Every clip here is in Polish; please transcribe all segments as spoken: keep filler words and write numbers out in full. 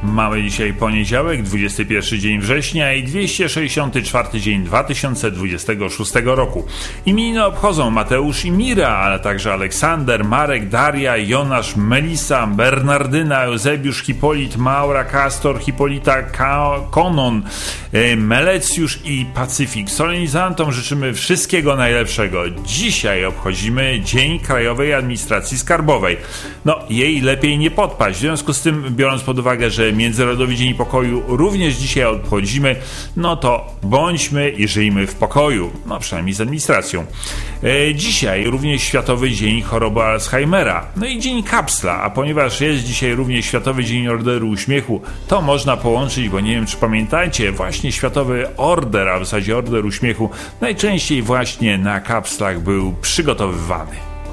Mamy dzisiaj poniedziałek, dwudziesty pierwszy dzień września i dwieście sześćdziesiąty czwarty dzień dwa tysiące dwudziestego szóstego roku. Imieniny obchodzą Mateusz i Mira, ale także Aleksander, Marek, Daria, Jonasz, Melisa, Bernardyna, Eusebiusz, Hipolit, Maura, Kastor, Hipolita, Ka- Konon, e, Melecjusz i Pacyfik. Solenizantom życzymy wszystkiego najlepszego. Dzisiaj obchodzimy Dzień Krajowej Administracji Skarbowej. No, jej lepiej nie podpaść. W związku z tym, biorąc pod uwagę, że Międzynarodowy Dzień Pokoju również dzisiaj obchodzimy, no to bądźmy i żyjmy w pokoju, no przynajmniej z administracją. E, dzisiaj również Światowy Dzień Choroby Alzheimera, no i Dzień Kapsla, a ponieważ jest dzisiaj również Światowy Dzień Orderu Uśmiechu, to można połączyć, bo nie wiem czy pamiętacie, właśnie Światowy Order, a w zasadzie Order Uśmiechu najczęściej właśnie na kapslach był przygotowywany.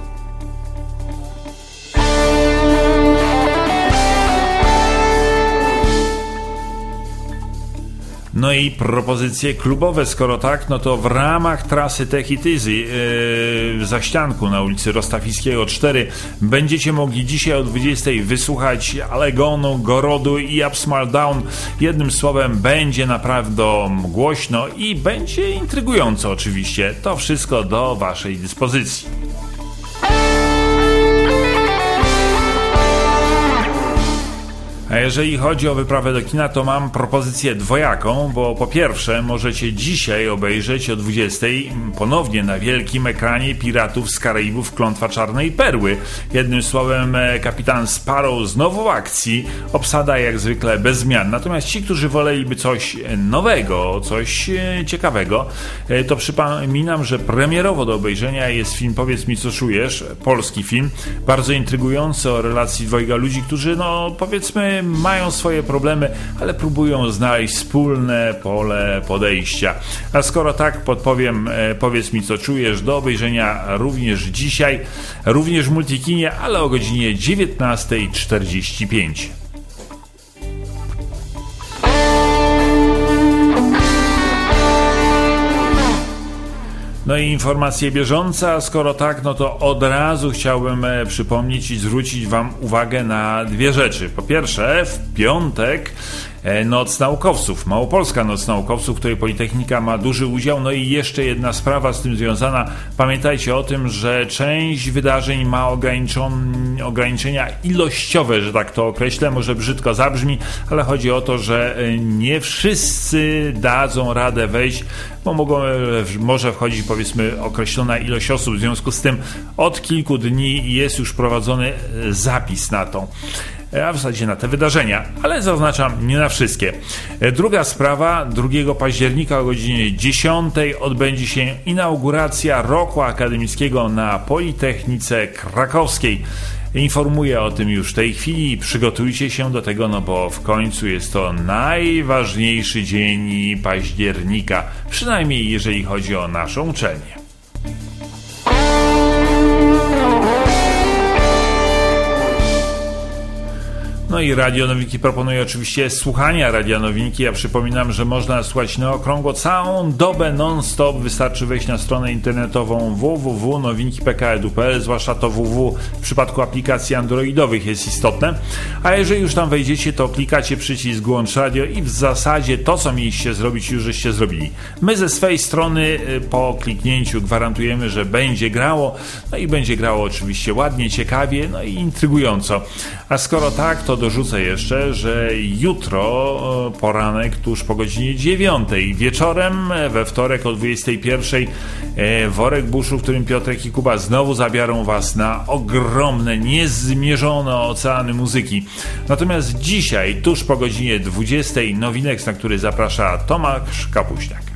No i propozycje klubowe, skoro tak, no to w ramach trasy Tech It Easy yy, w Zaścianku na ulicy Rostafickiego cztery będziecie mogli dzisiaj o dwudziestej wysłuchać Allegonu, Gorodu i Upsmall Down. Jednym słowem, będzie naprawdę głośno i będzie intrygująco oczywiście. To wszystko do waszej dyspozycji. A jeżeli chodzi o wyprawę do kina, to mam propozycję dwojaką, bo po pierwsze możecie dzisiaj obejrzeć o dwudziestej ponownie na wielkim ekranie Piratów z Karaibów Klątwa Czarnej Perły. Jednym słowem, kapitan Sparrow znowu w akcji, obsada jak zwykle bez zmian. Natomiast ci, którzy woleliby coś nowego, coś ciekawego, to przypominam, że premierowo do obejrzenia jest film Powiedz mi co czujesz, polski film, bardzo intrygujący o relacji dwojga ludzi, którzy no powiedzmy mają swoje problemy, ale próbują znaleźć wspólne pole podejścia. A skoro tak, podpowiem e, Powiedz mi co czujesz do obejrzenia również dzisiaj, również w Multikinie, ale o godzinie dziewiętnasta czterdzieści pięć. No i informacje bieżące, a skoro tak, no to od razu chciałbym e, przypomnieć i zwrócić wam uwagę na dwie rzeczy. Po pierwsze, w piątek e, Noc Naukowców, Małopolska Noc Naukowców, w której Politechnika ma duży udział. No i jeszcze jedna sprawa z tym związana. Pamiętajcie o tym, że część wydarzeń ma ograniczenia ilościowe, że tak to określę, może brzydko zabrzmi, ale chodzi o to, że nie wszyscy dadzą radę wejść, bo mogą, może wchodzić powiedzmy określona ilość osób. W związku z tym od kilku dni jest już prowadzony zapis na to, a w zasadzie na te wydarzenia, ale zaznaczam, nie na wszystkie. Druga sprawa, drugiego października o godzinie dziesiątej odbędzie się inauguracja roku akademickiego na Politechnice Krakowskiej. Informuję o tym już w tej chwili i przygotujcie się do tego, no bo w końcu jest to najważniejszy dzień października, przynajmniej jeżeli chodzi o naszą uczelnię. No i Radio Nowinki proponuje oczywiście słuchania Radia Nowinki. Ja przypominam, że można słuchać na okrągło całą dobę non-stop. Wystarczy wejść na stronę internetową w w w kropka nowinki kropka p k edu kropka p l, zwłaszcza to www w przypadku aplikacji androidowych jest istotne. A jeżeli już tam wejdziecie, to klikacie przycisk Włącz Radio i w zasadzie to, co mieliście zrobić, już żeście zrobili. My ze swej strony po kliknięciu gwarantujemy, że będzie grało. No i będzie grało oczywiście ładnie, ciekawie, no i intrygująco. A skoro tak, to dorzucę jeszcze, że jutro poranek tuż po godzinie dziewiątej, wieczorem we wtorek o dwudziestej pierwszej Worek Buszu, w którym Piotrek i Kuba znowu zabiorą was na ogromne, niezmierzone oceany muzyki. Natomiast dzisiaj tuż po godzinie dwudziestej Nowinex, na który zaprasza Tomasz Kapuśniak.